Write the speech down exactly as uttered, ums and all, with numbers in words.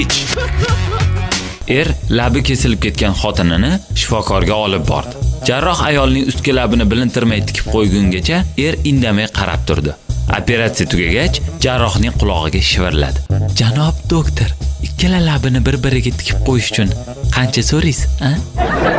Er labi kesilib ketgan xotinini shifokorga olib bordi. Jarroh ayolning ustki labini bilintirmay tikib qo'ygungacha er indamay qarab turdi. Operatsiya tugagach, jarrohning qulog'iga shivirladi. "Janob doktor, ikkala labini bir-biriga tikib qo'yish uchun qancha so'raysiz, a?"